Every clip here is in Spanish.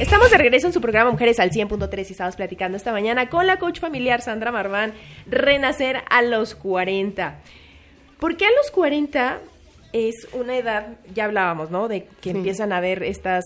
Estamos de regreso en su programa Mujeres al 100.3 y estamos platicando esta mañana con la coach familiar Sandra Marván, renacer a los 40. ¿Por qué a los 40 es una edad, ya hablábamos, ¿no? De que empiezan a haber estas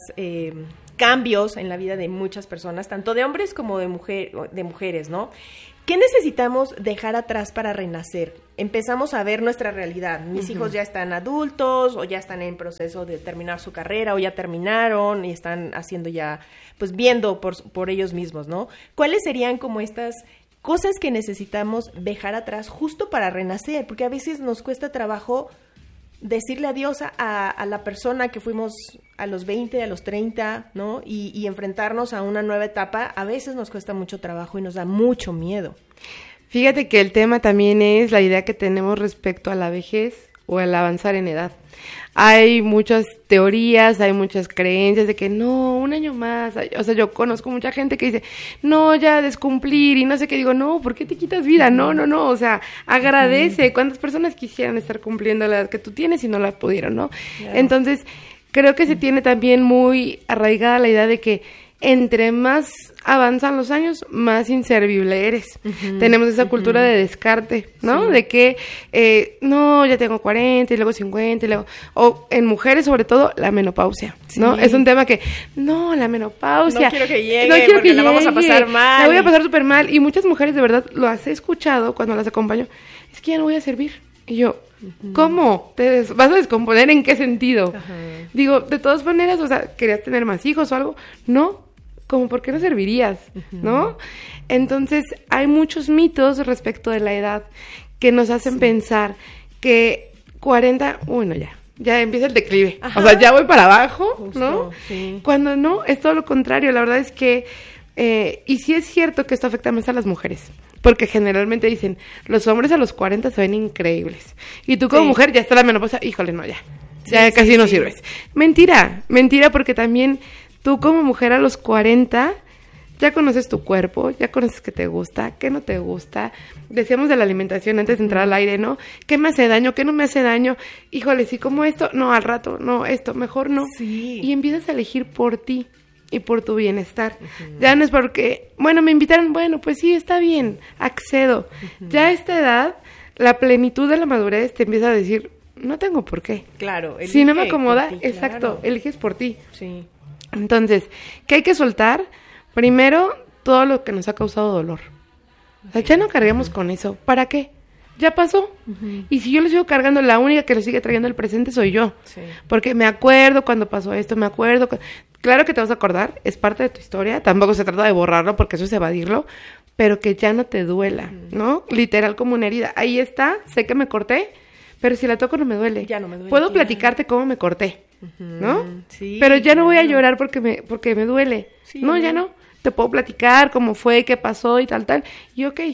cambios en la vida de muchas personas, tanto de hombres como de mujeres, ¿no? ¿Qué necesitamos dejar atrás para renacer? Empezamos a ver nuestra realidad. Mis hijos ya están adultos o ya están en proceso de terminar su carrera o ya terminaron y están haciendo ya, pues viendo por ellos mismos, ¿no? ¿Cuáles serían como estas cosas que necesitamos dejar atrás justo para renacer? Porque a veces nos cuesta trabajo decirle adiós a la persona que fuimos a los 20, a los 30, ¿no? Y enfrentarnos a una nueva etapa, a veces nos cuesta mucho trabajo y nos da mucho miedo. Fíjate que el tema también es la idea que tenemos respecto a la vejez o al avanzar en edad. Hay muchas teorías, hay muchas creencias de que no, un año más. O sea, yo conozco mucha gente que dice, no, ya descumplir y no sé qué. Digo, no, ¿por qué te quitas vida? No, o sea, agradece. ¿Cuántas personas quisieran estar cumpliendo la edad que tú tienes y no la pudieron, no? Yeah. Entonces, creo que se tiene también muy arraigada la idea de que entre más avanzan los años, más inservible eres. Tenemos esa cultura de descarte, ¿no? Sí. De que, no, ya tengo 40 y luego 50 y luego... O en mujeres, sobre todo, la menopausia, ¿no? Sí. Es un tema que, no, la menopausia... No quiero que llegue porque la vamos a pasar mal. La voy a pasar súper mal. Y muchas mujeres, de verdad, lo has escuchado cuando las acompaño. Es que ya no voy a servir. Y yo... ¿Cómo? ¿Te vas a descomponer? ¿En qué sentido? Digo, de todas maneras, o sea, ¿querías tener más hijos o algo? No, como ¿por qué no servirías? ¿No? Entonces, hay muchos mitos respecto de la edad que nos hacen pensar que 40, bueno, ya empieza el declive. O sea, ya voy para abajo, justo, ¿no? Sí. Cuando no, es todo lo contrario. La verdad es que, y sí es cierto que esto afecta más a las mujeres. Porque generalmente dicen, los hombres a los 40 se ven increíbles. Y tú como mujer ya está la menopausia, híjole, no, ya casi no sirves. Mentira porque también tú como mujer a los 40 ya conoces tu cuerpo, ya conoces qué te gusta, qué no te gusta. Decíamos de la alimentación antes de entrar al aire, ¿no? ¿Qué me hace daño? ¿Qué no me hace daño? Híjole, si como esto, no, al rato, no, esto, mejor no. Sí. Y empiezas a elegir por ti y por tu bienestar. Ya no es porque, bueno, me invitaron, bueno, pues sí, está bien, accedo. Ya a esta edad, la plenitud de la madurez te empieza a decir, no tengo por qué. Claro. Si no me acomoda, ti, exacto, claro. Eliges por ti. Sí. Entonces, ¿qué hay que soltar? Primero, todo lo que nos ha causado dolor. O sea, ya no carguemos con eso. ¿Para qué? Ya pasó. Y si yo lo sigo cargando, la única que lo sigue trayendo el presente soy yo. Sí. Porque me acuerdo cuando pasó esto, me acuerdo... Claro que te vas a acordar, es parte de tu historia, tampoco se trata de borrarlo porque eso es evadirlo, pero que ya no te duela, ¿no? Literal como una herida. Ahí está, sé que me corté, pero si la toco no me duele. Ya no me duele. Puedo platicarte cómo me corté, ¿no? Sí. Pero ya no voy a llorar porque me duele. Sí, no, ya no. Te puedo platicar cómo fue, qué pasó y tal. Y ok.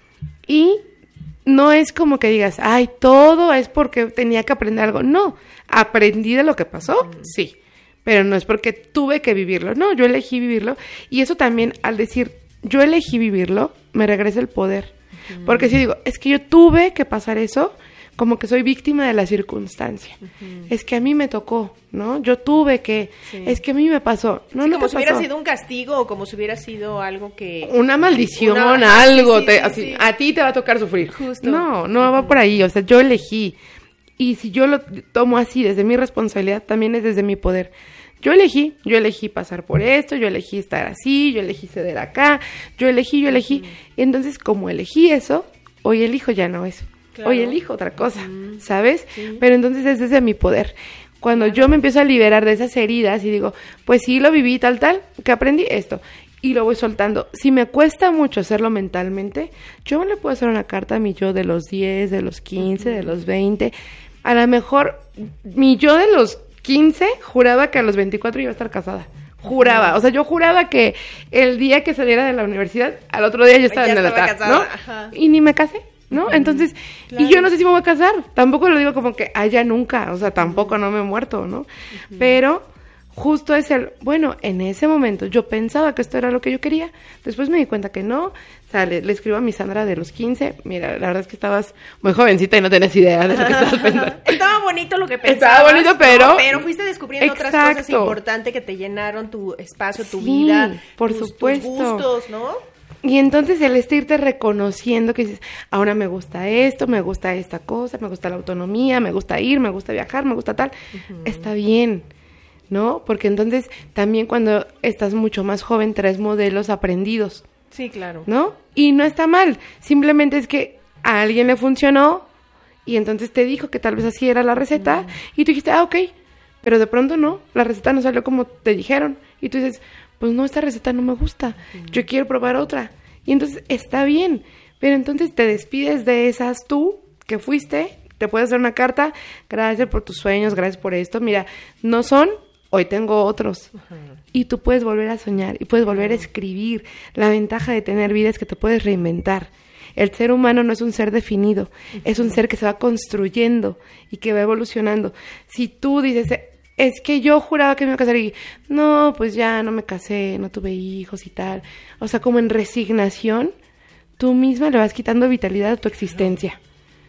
Y no es como que digas, ay, todo es porque tenía que aprender algo. No, aprendí de lo que pasó, sí. Pero no es porque tuve que vivirlo, no, yo elegí vivirlo. Y eso también, al decir, yo elegí vivirlo, me regresa el poder. Porque si digo, es que yo tuve que pasar eso, como que soy víctima de la circunstancia. Es que a mí me tocó, ¿no? Yo tuve que, es que a mí me pasó. No, sí, no como te si hubiera sido un castigo o como si hubiera sido algo que... Una maldición, algo, así, a ti te va a tocar sufrir. Justo. No va por ahí, o sea, yo elegí. Y si yo lo tomo así, desde mi responsabilidad, también es desde mi poder. Yo elegí pasar por esto, yo elegí estar así, yo elegí ceder acá, yo elegí. Entonces, como elegí eso, hoy elijo ya no eso. Claro. Hoy elijo otra cosa, ¿sabes? Sí. Pero entonces es desde mi poder. Cuando yo me empiezo a liberar de esas heridas y digo, pues sí, lo viví tal, que aprendí esto. Y lo voy soltando. Si me cuesta mucho hacerlo mentalmente, yo le puedo hacer una carta a mi yo de los 10, de los 15, de los 20... A lo mejor mi yo de los 15 juraba que a los 24 iba a estar casada. Juraba. O sea, yo juraba que el día que saliera de la universidad, al otro día yo estaba en el altar, ¿no? Ajá. Y ni me casé, ¿no? Entonces, claro. Y yo no sé si me voy a casar. Tampoco lo digo como que, ya nunca. O sea, tampoco no me he muerto, ¿no? Pero justo es bueno, en ese momento yo pensaba que esto era lo que yo quería, después me di cuenta que no. O sea, le escribo a mi Sandra de los 15, mira, la verdad es que estabas muy jovencita y no tenías idea de lo que estabas pensando. Estaba bonito lo que pensabas. Estaba bonito, pero... No, pero fuiste descubriendo otras cosas importantes que te llenaron tu espacio, tu vida, por supuesto. Tus gustos, ¿no? Y entonces el irte reconociendo que dices, ahora me gusta esto, me gusta esta cosa, me gusta la autonomía, me gusta ir, me gusta viajar, me gusta tal, está bien, ¿no? Porque entonces también cuando estás mucho más joven traes modelos aprendidos. Sí, claro. ¿No? Y no está mal, simplemente es que a alguien le funcionó y entonces te dijo que tal vez así era la receta y tú dijiste, ok, pero de pronto no, la receta no salió como te dijeron y tú dices, pues no, esta receta no me gusta, yo quiero probar otra. Y entonces está bien, pero entonces te despides de esas tú que fuiste, te puedes hacer una carta, gracias por tus sueños, gracias por esto, mira, no son... Hoy tengo otros. Y tú puedes volver a soñar y puedes volver a escribir. La ventaja de tener vida es que te puedes reinventar. El ser humano no es un ser definido, es un ser que se va construyendo y que va evolucionando. Si tú dices, es que yo juraba que me iba a casar y no, pues ya no me casé, no tuve hijos y tal. O sea, como en resignación, tú misma le vas quitando vitalidad a tu existencia.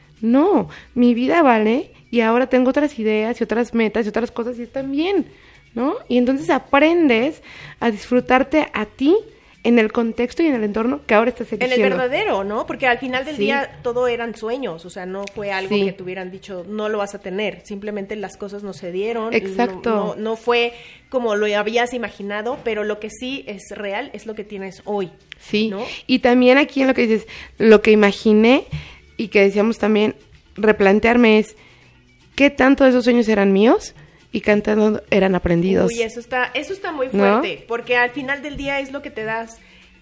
No, mi vida vale y ahora tengo otras ideas y otras metas y otras cosas y están bien, ¿no? Y entonces aprendes a disfrutarte a ti en el contexto y en el entorno que ahora estás eligiendo. En el verdadero, ¿no? Porque al final del día todo eran sueños, o sea, no fue algo que te hubieran dicho, no lo vas a tener, simplemente las cosas no se dieron. Exacto. No fue como lo habías imaginado, pero lo que sí es real es lo que tienes hoy. Sí, ¿no? Y también aquí en lo que dices, lo que imaginé y que decíamos también, replantearme es, ¿qué tanto de esos sueños eran míos? Y qué tanto eran aprendidos. Uy, eso está muy fuerte, ¿no? Porque al final del día es lo que te das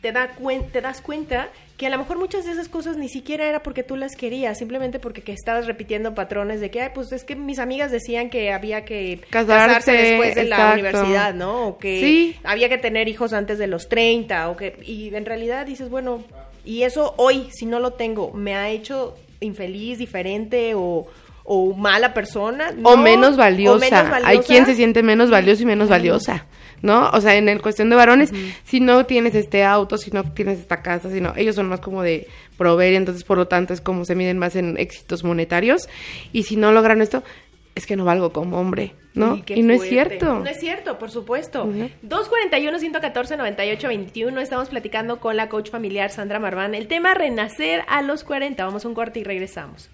cuenta que a lo mejor muchas de esas cosas ni siquiera era porque tú las querías, simplemente porque que estabas repitiendo patrones de que, ay, pues es que mis amigas decían que había que casarse después de la universidad, ¿no? O que había que tener hijos antes de los 30, y en realidad dices, bueno, y eso hoy, si no lo tengo, me ha hecho infeliz, diferente o mala persona, ¿no? O menos valiosa. Hay quien se siente menos valioso y menos valiosa, ¿no? O sea, en el cuestión de varones, si no tienes este auto, si no tienes esta casa, ellos son más como de proveer, y entonces por lo tanto es como se miden más en éxitos monetarios, y si no logran esto, es que no valgo como hombre, ¿no? Y no es cierto. No es cierto, por supuesto. 241-114-9821, estamos platicando con la coach familiar Sandra Marván, el tema renacer a los 40, vamos a un corte y regresamos.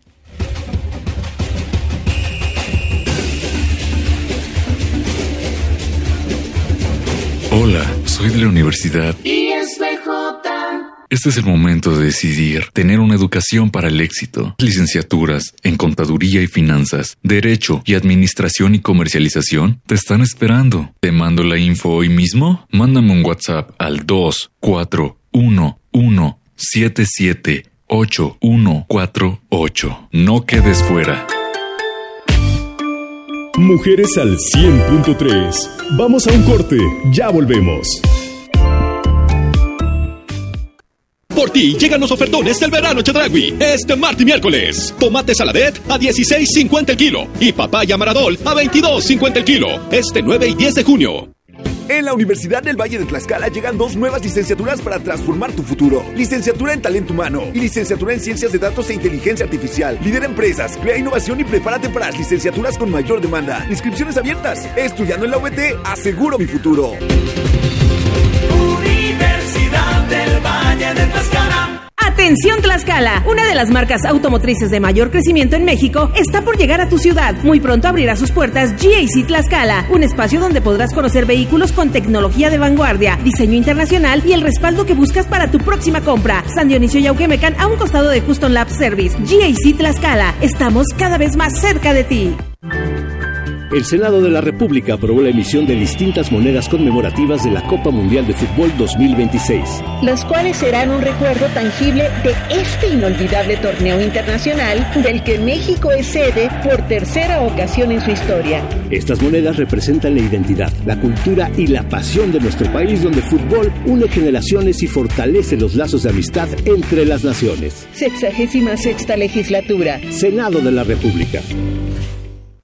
Hola, soy de la Universidad ISBJ. Este es el momento de decidir tener una educación para el éxito. Licenciaturas en Contaduría y Finanzas, Derecho y Administración y Comercialización te están esperando. ¿Te mando la info hoy mismo? Mándame un WhatsApp al 241-177-8148. No quedes fuera. Mujeres al 100.3. Vamos a un corte, ya volvemos. Por ti llegan los ofertones del verano Chedraui. Este martes y miércoles. Tomate saladet a $16.50 el kilo y papaya maradol a $22.50 el kilo. Este 9 y 10 de junio. En la Universidad del Valle de Tlaxcala llegan 2 nuevas licenciaturas para transformar tu futuro. Licenciatura en Talento Humano y Licenciatura en Ciencias de Datos e Inteligencia Artificial. Lidera empresas, crea innovación y prepárate para las licenciaturas con mayor demanda. Inscripciones abiertas. Estudiando en la UVT, aseguro mi futuro. Universidad del Valle de Tlaxcala. Atención Tlaxcala, una de las marcas automotrices de mayor crecimiento en México está por llegar a tu ciudad. Muy pronto abrirá sus puertas GAC Tlaxcala, un espacio donde podrás conocer vehículos con tecnología de vanguardia, diseño internacional y el respaldo que buscas para tu próxima compra. San Dionisio y Auquemecan, a un costado de Custom Lab Service. GAC Tlaxcala, estamos cada vez más cerca de ti. El Senado de la República aprobó la emisión de distintas monedas conmemorativas de la Copa Mundial de Fútbol 2026. Las cuales serán un recuerdo tangible de este inolvidable torneo internacional del que México es sede por tercera ocasión en su historia. Estas monedas representan la identidad, la cultura y la pasión de nuestro país, donde el fútbol une generaciones y fortalece los lazos de amistad entre las naciones. 66ª legislatura. Senado de la República.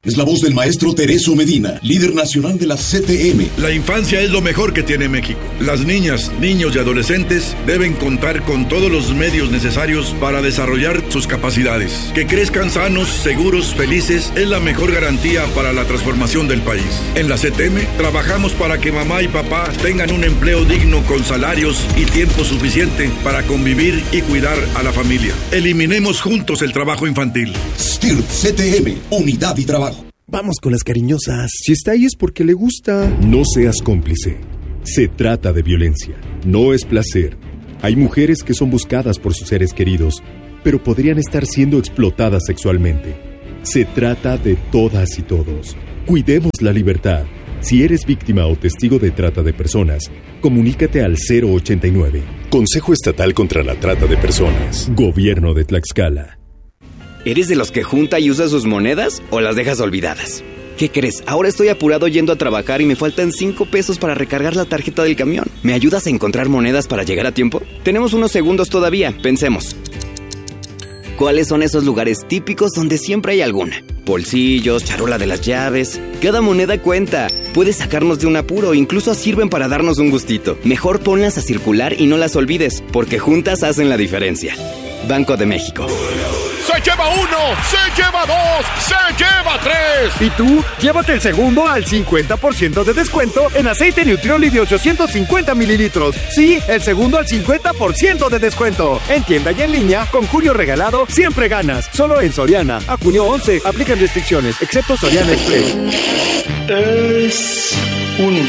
Es la voz del maestro Tereso Medina, líder nacional de la CTM. La infancia es lo mejor que tiene México. Las niñas, niños y adolescentes deben contar con todos los medios necesarios para desarrollar sus capacidades. Que crezcan sanos, seguros, felices es la mejor garantía para la transformación del país. En la CTM trabajamos para que mamá y papá tengan un empleo digno con salarios y tiempo suficiente para convivir y cuidar a la familia. Eliminemos juntos el trabajo infantil. STIRT CTM, unidad y trabajo. Vamos con las cariñosas. Si está ahí es porque le gusta. No seas cómplice. Se trata de violencia. No es placer. Hay mujeres que son buscadas por sus seres queridos, pero podrían estar siendo explotadas sexualmente. Se trata de todas y todos. Cuidemos la libertad. Si eres víctima o testigo de trata de personas, comunícate al 089. Consejo Estatal contra la Trata de Personas. Gobierno de Tlaxcala. ¿Eres de los que junta y usa sus monedas o las dejas olvidadas? ¿Qué crees? Ahora estoy apurado yendo a trabajar y me faltan 5 pesos para recargar la tarjeta del camión. ¿Me ayudas a encontrar monedas para llegar a tiempo? Tenemos unos segundos todavía, pensemos. ¿Cuáles son esos lugares típicos donde siempre hay alguna? Bolsillos, charola de las llaves. Cada moneda cuenta. Puede sacarnos de un apuro, incluso sirven para darnos un gustito. Mejor ponlas a circular y no las olvides, porque juntas hacen la diferencia. Banco de México. ¡Se lleva 1! ¡Se lleva 2! ¡Se lleva 3! ¿Y tú? Llévate el segundo al 50% de descuento en aceite Nutrioli de 850 mililitros. Sí, el segundo al 50% de descuento. En tienda y en línea, con Julio Regalado, siempre ganas. Solo en Soriana. A junio 11, aplican restricciones, excepto Soriana Express. Es un